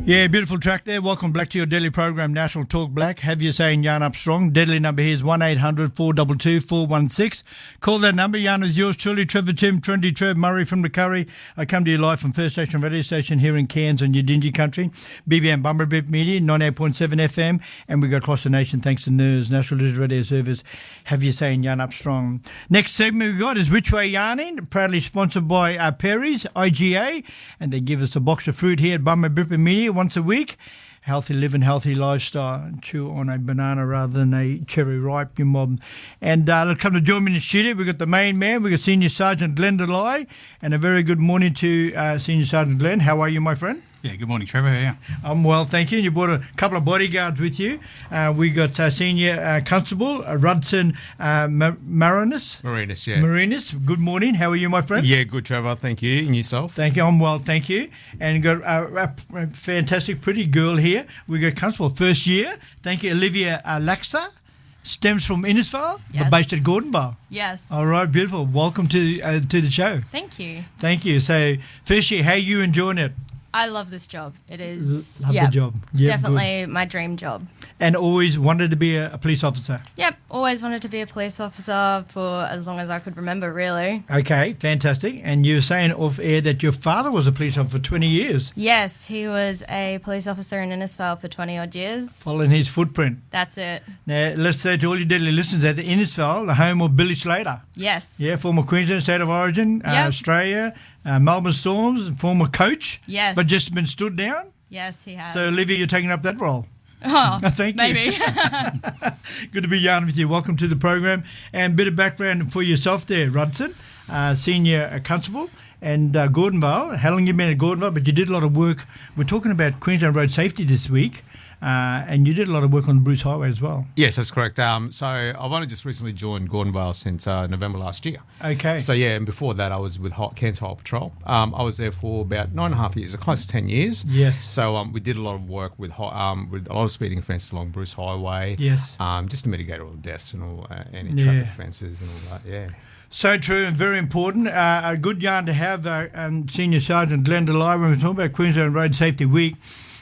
Yeah, beautiful track there. Welcome back to your daily program, National Talk Black. Have you saying Yarn Up Strong. Deadly number here is 1-800-422-416. Call that number. Yarn is yours truly. Trevor Tim, Trendy Trev, Murray from the Curry. I come to you live from First Station Radio Station here in Cairns on Yidinji Country. BBM Bumblebee Media, 98.7 FM. And we go across the nation thanks to NERS, National Digital Radio Service. Have you saying Yarn Up Strong. Next segment we got is Which Way Yarning, proudly sponsored by Perry's, IGA. And they give us a box of fruit here at Bumblebee Media once a week. Healthy living, healthy lifestyle. Chew on a banana rather than a cherry ripe, you mob. And let's come to join me in the studio. We've got the main man. We've got Senior Sergeant Glenn Delay. And a very good morning to Senior Sergeant Glenn. How are you, my friend? Yeah, good morning, Trevor. How are you? I'm well, thank you. You brought a couple of bodyguards with you. We got Senior Constable Rudson Marinis. Marinis, yeah. Marinis, good morning. How are you, my friend? Yeah, good, Trevor. Thank you. And yourself? Thank you. I'm well, thank you. And got a fantastic, pretty girl here. We got Constable, first year. Thank you, Olivia Laxa. Stems from Innisfail, yes. But based at Gordonville. Yes. All right, beautiful. Welcome to the show. Thank you. Thank you. So, first year, how are you enjoying it? I love this job. It is Love the job. Yep, definitely good. my dream job. And always wanted to be a police officer. Yep, always wanted to be a police officer for as long as I could remember, really. Okay, fantastic. And you were saying off air that your father was a police officer for 20 years. Yes, he was a police officer in Innisfail for 20 odd years. Following his footprint. That's it. Now, let's say to all your deadly listeners that the Innisfail, the home of Billy Slater. Yes. Yeah, former Queensland State of Origin, Australia, Melbourne Storms, former coach. Yes. But just been stood down. Yes, he has. So, Olivia, you're taking up that role. Oh, thank maybe. you. Good to be yarning with you. Welcome to the program. And a bit of background for yourself there, Rudson, Senior Constable, and Gordonville. How long you been at Gordonville? But you did a lot of work. We're talking about Queensland road safety this week. And you did a lot of work on the Bruce Highway as well. Yes, that's correct. So I've only just recently joined Gordonville since November last year. Okay. So, yeah, and before that I was with Cairns Highway Patrol. I was there for about 9.5 years, close to 10 years. Yes. So we did a lot of work with a lot of speeding offences along Bruce Highway. Yes. Just to mitigate all the deaths and all any traffic offences and all that, yeah. So true and very important. A good yarn to have, Senior Sergeant Glenn Delay, when we're talking about Queensland Road Safety Week.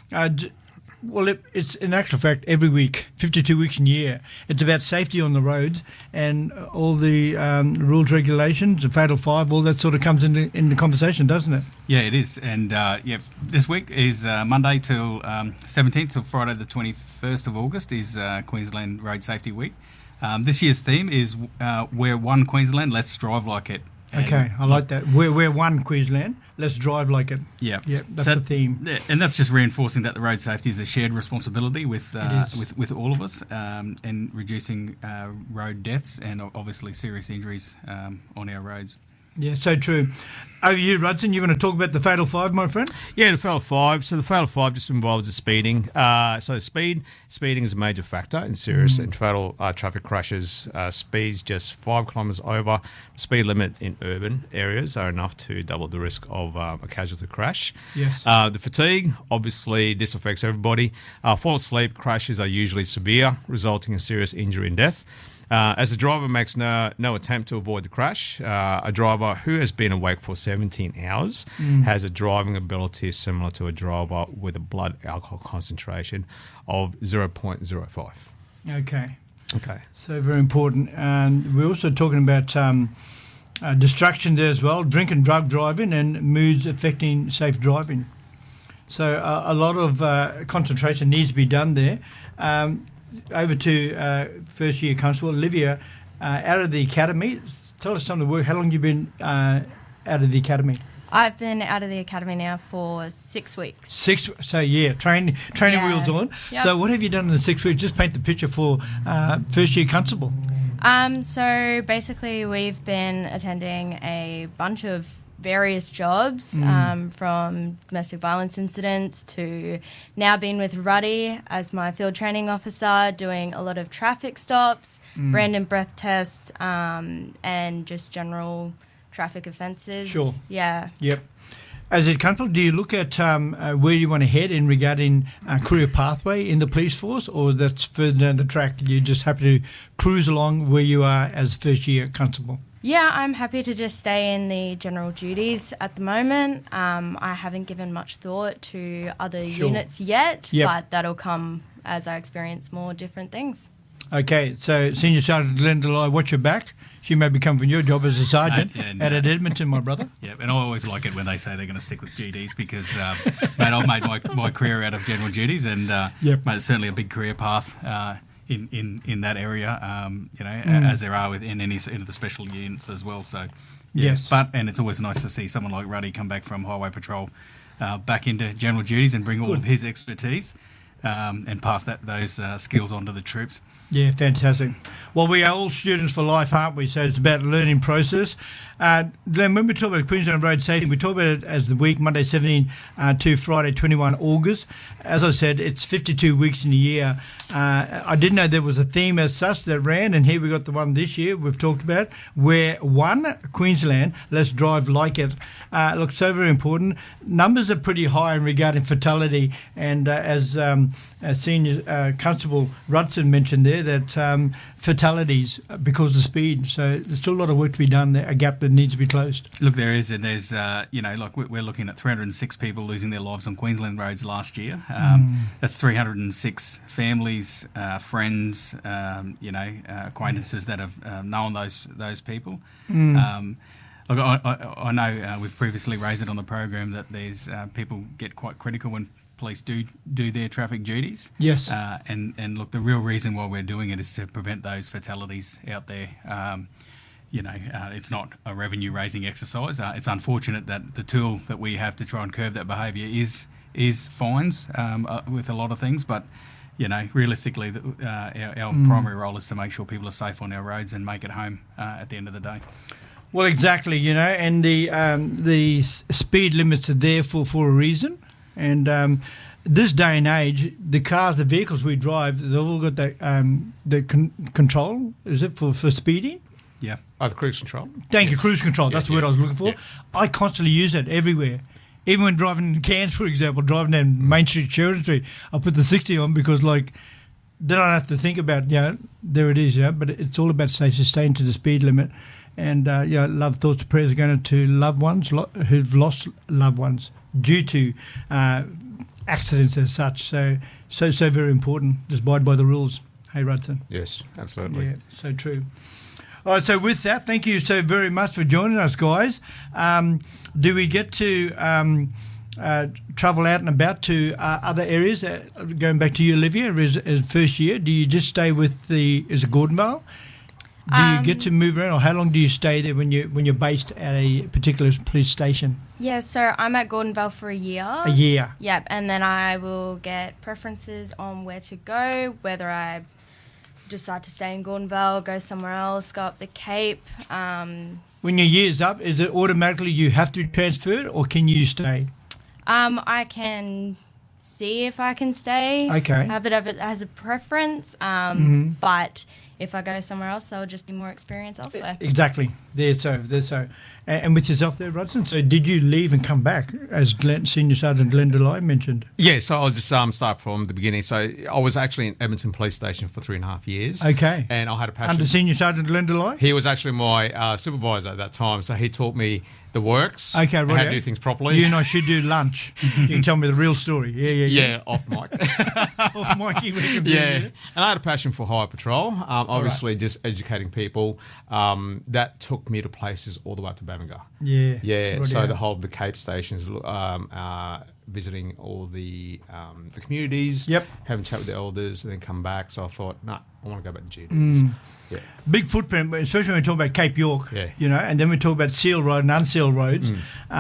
Well, it's in actual fact every week, 52 weeks in a year. It's about safety on the roads and all the rules, regulations, the Fatal Five, all that sort of comes in the conversation, doesn't it? Yeah, it is. And, this week is Monday till 17th till Friday the 21st of August is Queensland Road Safety Week. This year's theme is We're One Queensland, Let's Drive Like It. Okay, I like that. We're one Queensland. Let's drive like it. Yeah, that's the theme. And that's just reinforcing that the road safety is a shared responsibility with all of us, and reducing road deaths and obviously serious injuries on our roads. Yeah, so true. Over you, Rudson, you want to talk about the Fatal Five, my friend? Yeah, the Fatal Five. So the Fatal Five just involves the speeding. So speeding is a major factor in serious and fatal traffic crashes. Speeds just 5 kilometres over the speed limit in urban areas are enough to double the risk of a casualty crash. Yes. The fatigue, obviously, this affects everybody. Fall asleep crashes are usually severe, resulting in serious injury and death. As the driver makes no attempt to avoid the crash, a driver who has been awake for 17 hours has a driving ability similar to a driver with a blood alcohol concentration of 0.05. Okay. Okay. So very important. And we're also talking about distraction there as well, drink and drug driving and moods affecting safe driving. So a lot of concentration needs to be done there. Over to first year constable Olivia, out of the academy. Tell us some of the work. How long have you been out of the academy? I've been out of the academy now for 6 weeks. So yeah, training wheels on. Yep. So what have you done in the 6 weeks? Just paint the picture for first year constable. So basically we've been attending a bunch of various jobs, from domestic violence incidents to now being with Ruddy as my field training officer, doing a lot of traffic stops, random breath tests, and just general traffic offences. Sure. Yeah. Yep. As a constable, do you look at where you want to head in regarding career pathway in the police force, or that's further down the track? You're just happy to cruise along where you are as first year constable? Yeah, I'm happy to just stay in the general duties at the moment. I haven't given much thought to other units yet, but that'll come as I experience more different things. Okay, so Senior Sergeant Glenn Delay, watch your back. She may be coming from your job as a sergeant out at Edmonton, my brother. Yeah, and I always like it when they say they're going to stick with GDs because, mate, I've made my career out of general duties and, mate, it's certainly a big career path in that area, as there are within any of the special units as well. So, yes. And it's always nice to see someone like Ruddy come back from Highway Patrol back into general duties and bring all of his expertise and pass those skills on to the troops. Yeah, fantastic. Well, we are all students for life, aren't we? So it's about a learning process. Glenn, when we talk about Queensland Road Safety, we talk about it as the week, Monday 17 to Friday 21 August. As I said, it's 52 weeks in a year. I didn't know there was a theme as such that ran, and here we got the one this year we've talked about, where one, Queensland, let's drive like it. Looks so very important. Numbers are pretty high in regarding fatality, and as Senior Constable Rudson mentioned there, that fatalities because of speed. So there's still a lot of work to be done there, a gap that needs to be closed. Look, there is, and there's, like we're looking at 306 people losing their lives on Queensland roads last year. That's 306 families, friends, acquaintances that have known those people. Look, I know we've previously raised it on the program that there's people get quite critical when police do their traffic duties. Yes. And look, the real reason why we're doing it is to prevent those fatalities out there. It's not a revenue-raising exercise. It's unfortunate that the tool that we have to try and curb that behaviour is fines with a lot of things, but realistically, our primary role is to make sure people are safe on our roads and make it home at the end of the day. Well, exactly, and the speed limits are there for a reason. And this day and age, the vehicles we drive, they've all got the control, is it, for speeding? Yeah. Oh, the cruise control. Thank you, cruise control. That's the word I was looking for. Yeah. I constantly use it everywhere. Even when driving in Cairns, for example, driving down Main Street, Sheridan Street, I put the 60 on because, then I don't have to think about, there it is, but it's all about staying to the speed limit. And, love, thoughts, and prayers are going to loved ones who've lost loved ones due to accidents as such. So very important. Just abide by the rules. Hey, Rudson. Yes, absolutely. Yeah, so true. All right, so with that, thank you so very much for joining us, guys. Do we get to travel out and about to other areas? Going back to you, Olivia, as first year, do you just stay with is it Gordonvale? Do you get to move around, or how long do you stay there when you're based at a particular police station? Yeah, so I'm at Gordonvale for a year. A year. Yep, and then I will get preferences on where to go, whether I decide to stay in Gordonvale, go somewhere else, go up the Cape. When your year's up, is it automatically you have to be transferred, or can you stay? I can see if I can stay. Okay. Have it as a preference, but if I go somewhere else, there'll just be more experience elsewhere. Exactly. There's so. And with yourself there, Rudson, so did you leave and come back, as Senior Sergeant Glenn Delay mentioned? Yeah, so I'll just start from the beginning. So I was actually in Edmonton Police Station for 3.5 years. Okay. And I had a passion. Under Senior Sergeant Glenn Delay? He was actually my supervisor at that time, so he taught me the works, okay, right, how to do things properly. You and I should do lunch. You can tell me the real story. Yeah, off mic. Off mic. Yeah. And I had a passion for Highway Patrol, obviously just educating people. That took me to places all the way up to Bavanga. Yeah. Right, so the whole of the Cape stations, visiting all the communities, having a chat with the elders, and then come back. So I thought, I want to go back to GDs. Yeah. Big footprint, especially when we talk about Cape York, and then we talk about Seal Road and unsealed roads.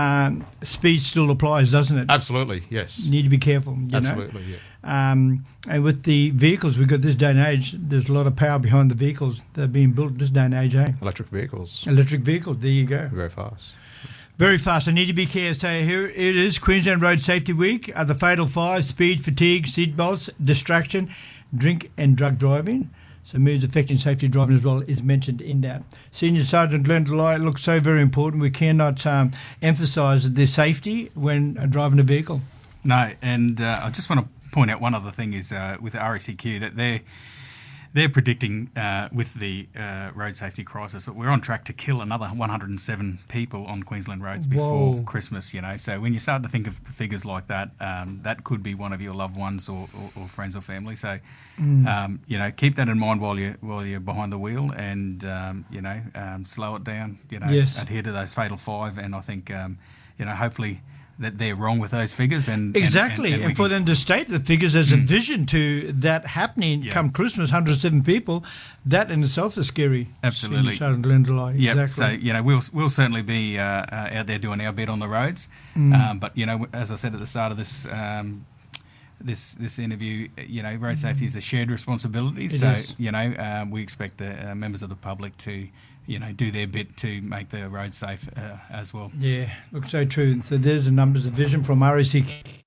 Speed still applies, doesn't it? Absolutely, yes. You need to be careful. Absolutely, yeah. And with the vehicles we've got this day and age, there's a lot of power behind the vehicles that are being built this day and age, eh? Electric vehicles. Electric vehicles, there you go. Very fast. Very fast. I need to be careful. So here it is, Queensland Road Safety Week. The fatal 5, speed, fatigue, seat belts, distraction, drink and drug driving. So moves affecting safety driving as well is mentioned in that. Senior Sergeant Glenn Delay looks so very important. We cannot emphasise the safety when driving a vehicle. No, and I just want to point out one other thing is with the RACQ that they're predicting with the road safety crisis that we're on track to kill another 107 people on Queensland roads before Whoa. Christmas. So when you start to think of figures like that, that could be one of your loved ones or friends or family. So keep that in mind while you're behind the wheel, and slow it down. Yes. Adhere to those fatal 5, and I think hopefully that they're wrong with those figures. And Exactly, and for them to state the figures as a vision to that happening come Christmas, 107 people, that in itself is scary. Absolutely. Sergeant Glendalough, Yep. exactly. So we'll certainly be out there doing our bit on the roads. But as I said at the start of this this interview, road safety is a shared responsibility. It so is. we expect the members of the public to do their bit to make the road safe as well. Yeah, look, so true. So there's the numbers of vision from RAC.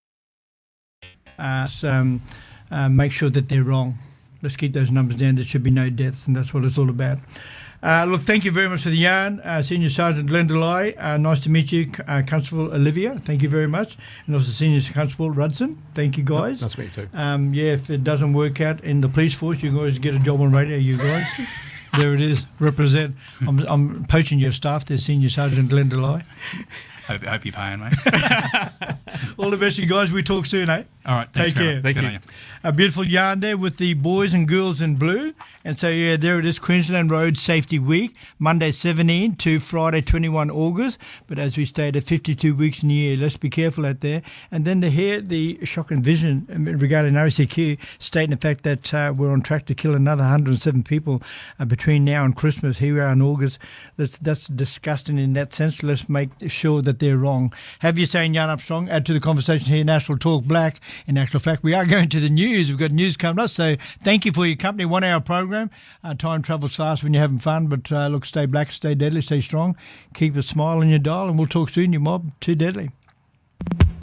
Make sure that they're wrong. Let's keep those numbers down. There should be no deaths, and that's what it's all about. Look, thank you very much for the yarn, Senior Sergeant Glendalough. Nice to meet you, Constable Olivia. Thank you very much, and also Senior Constable Rudson. Thank you, guys. Nice to meet you too. If it doesn't work out in the police force, you can always get a job on radio, you guys. There it is. Represent. I'm poaching your staff there, Senior Sergeant Glendalough. Hope you're paying, mate. All the best, you guys. We talk soon, eh? All right. Take care. Thank Good you. on you. A beautiful yarn there with the boys and girls in blue. And so, there it is, Queensland Road Safety Week, Monday 17 to Friday 21 August. But as we stated, 52 weeks in the year. Let's be careful out there. And then to hear the shocking vision regarding RACQ stating the fact that we're on track to kill another 107 people between now and Christmas. Here we are in August. That's disgusting in that sense. Let's make sure that they're wrong. Have your saying yarn up strong. Add to the conversation here, National Talk Black. In actual fact, we are going to the news. We've got news coming up. So thank you for your company. 1 hour program. Time travels fast when you're having fun, but look, stay black, stay deadly, stay strong. Keep a smile on your dial, and we'll talk soon, you mob. Too deadly.